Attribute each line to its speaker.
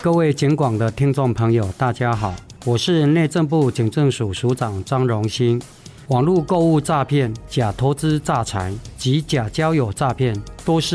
Speaker 1: 各位警广的听众朋友，大家好，我是内政部警政署署长张荣兴。网络购物诈骗、假投资诈财及假交友诈骗都是